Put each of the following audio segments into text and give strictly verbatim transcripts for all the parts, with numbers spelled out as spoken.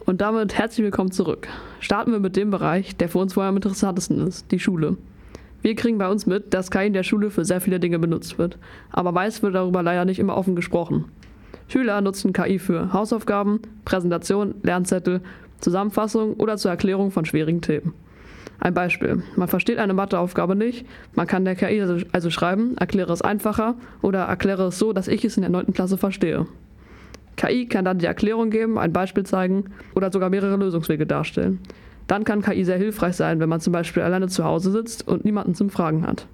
Und damit herzlich willkommen zurück. Starten wir mit dem Bereich, der für uns vorher am interessantesten ist, die Schule. Wir kriegen bei uns mit, dass K I in der Schule für sehr viele Dinge benutzt wird, aber meist wird darüber leider nicht immer offen gesprochen. Schüler nutzen K I für Hausaufgaben, Präsentationen, Lernzettel, Zusammenfassungen oder zur Erklärung von schwierigen Themen. Ein Beispiel: Man versteht eine Matheaufgabe nicht, man kann der K I also, also schreiben, erkläre es einfacher oder erkläre es so, dass ich es in der neunten Klasse verstehe. K I kann dann die Erklärung geben, ein Beispiel zeigen oder sogar mehrere Lösungswege darstellen. Dann kann K I sehr hilfreich sein, wenn man zum Beispiel alleine zu Hause sitzt und niemanden zum Fragen hat.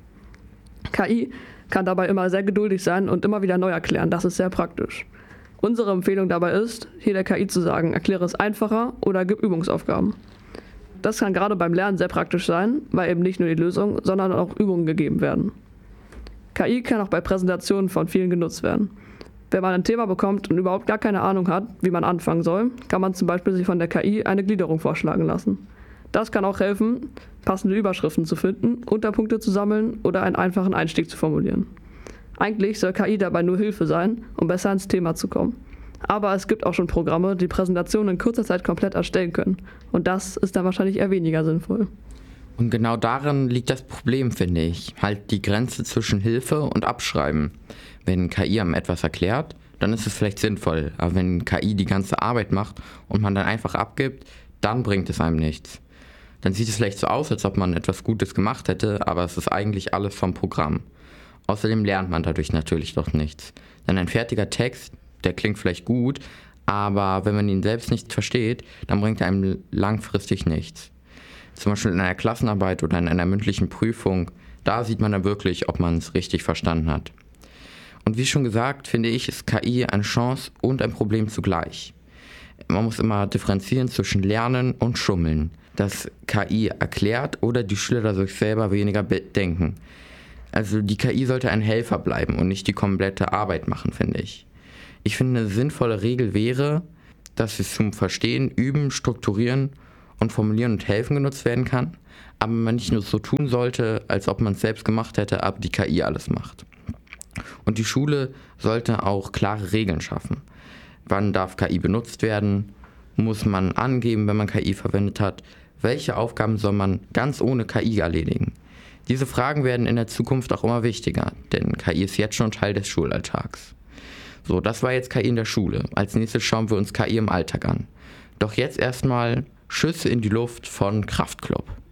K I kann dabei immer sehr geduldig sein und immer wieder neu erklären, das ist sehr praktisch. Unsere Empfehlung dabei ist, hier der K I zu sagen, erkläre es einfacher oder gib Übungsaufgaben. Das kann gerade beim Lernen sehr praktisch sein, weil eben nicht nur die Lösung, sondern auch Übungen gegeben werden. K I kann auch bei Präsentationen von vielen genutzt werden. Wenn man ein Thema bekommt und überhaupt gar keine Ahnung hat, wie man anfangen soll, kann man zum Beispiel sich von der K I eine Gliederung vorschlagen lassen. Das kann auch helfen, passende Überschriften zu finden, Unterpunkte zu sammeln oder einen einfachen Einstieg zu formulieren. Eigentlich soll K I dabei nur Hilfe sein, um besser ins Thema zu kommen. Aber es gibt auch schon Programme, die Präsentationen in kurzer Zeit komplett erstellen können. Und das ist dann wahrscheinlich eher weniger sinnvoll. Und genau darin liegt das Problem, finde ich. Halt die Grenze zwischen Hilfe und Abschreiben. Wenn K I einem etwas erklärt, dann ist es vielleicht sinnvoll. Aber wenn K I die ganze Arbeit macht und man dann einfach abgibt, dann bringt es einem nichts. Dann sieht es vielleicht so aus, als ob man etwas Gutes gemacht hätte, aber es ist eigentlich alles vom Programm. Außerdem lernt man dadurch natürlich doch nichts. Denn ein fertiger Text, der klingt vielleicht gut, aber wenn man ihn selbst nicht versteht, dann bringt er einem langfristig nichts. Zum Beispiel in einer Klassenarbeit oder in einer mündlichen Prüfung, da sieht man dann wirklich, ob man es richtig verstanden hat. Und wie schon gesagt, finde ich, ist K I eine Chance und ein Problem zugleich. Man muss immer differenzieren zwischen Lernen und Schummeln. Dass K I erklärt oder die Schüler dadurch selber weniger denken. Also die K I sollte ein Helfer bleiben und nicht die komplette Arbeit machen, finde ich. Ich finde, eine sinnvolle Regel wäre, dass es zum Verstehen, Üben, Strukturieren und Formulieren und Helfen genutzt werden kann, aber man nicht nur so tun sollte, als ob man es selbst gemacht hätte, aber die K I alles macht. Und die Schule sollte auch klare Regeln schaffen. Wann darf K I benutzt werden? Muss man angeben, wenn man K I verwendet hat? Welche Aufgaben soll man ganz ohne K I erledigen? Diese Fragen werden in der Zukunft auch immer wichtiger, denn K I ist jetzt schon Teil des Schulalltags. So, das war jetzt K I in der Schule. Als nächstes schauen wir uns K I im Alltag an. Doch jetzt erstmal Schüsse in die Luft von Kraftklub.